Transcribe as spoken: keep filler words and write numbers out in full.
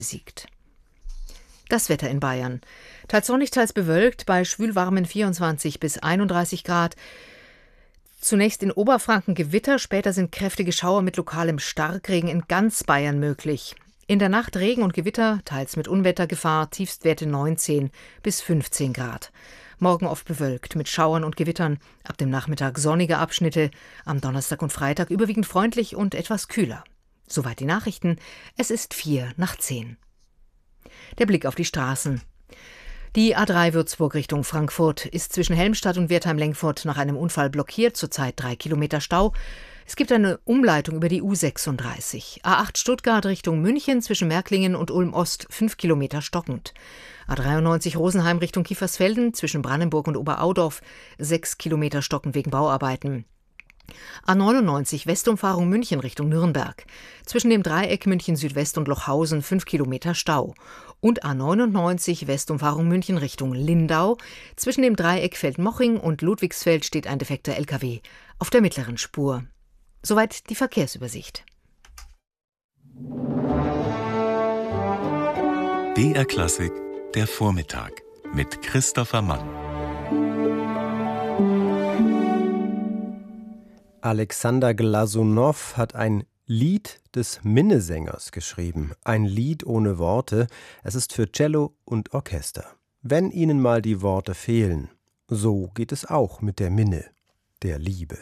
besiegt. Das Wetter in Bayern. Teils sonnig, teils bewölkt, bei schwülwarmen vierundzwanzig bis einunddreißig Grad. Zunächst in Oberfranken Gewitter, später sind kräftige Schauer mit lokalem Starkregen in ganz Bayern möglich. In der Nacht Regen und Gewitter, teils mit Unwettergefahr, Tiefstwerte neunzehn bis fünfzehn Grad. Morgen oft bewölkt mit Schauern und Gewittern, ab dem Nachmittag sonnige Abschnitte, am Donnerstag und Freitag überwiegend freundlich und etwas kühler. Soweit die Nachrichten, es ist vier nach zehn. Der Blick auf die Straßen. Die A drei Würzburg Richtung Frankfurt ist zwischen Helmstadt und Wertheim-Lengfurt nach einem Unfall blockiert, zurzeit drei Kilometer Stau. Es gibt eine Umleitung über die U sechsunddreißig. A acht Stuttgart Richtung München zwischen Märklingen und Ulm-Ost fünf Kilometer stockend. A dreiundneunzig Rosenheim Richtung Kiefersfelden zwischen Brandenburg und Oberaudorf sechs Kilometer stockend wegen Bauarbeiten. A neunundneunzig Westumfahrung München Richtung Nürnberg. Zwischen dem Dreieck München Südwest und Lochhausen fünf Kilometer Stau. Und A neunundneunzig Westumfahrung München Richtung Lindau. Zwischen dem Dreieck Feldmoching und Ludwigsfeld steht ein defekter L K W auf der mittleren Spur. Soweit die Verkehrsübersicht. B R Klassik, der Vormittag mit Christopher Mann. Alexander Glasunow hat ein Lied des Minnesängers geschrieben. Ein Lied ohne Worte. Es ist für Cello und Orchester. Wenn Ihnen mal die Worte fehlen, so geht es auch mit der Minne, der Liebe.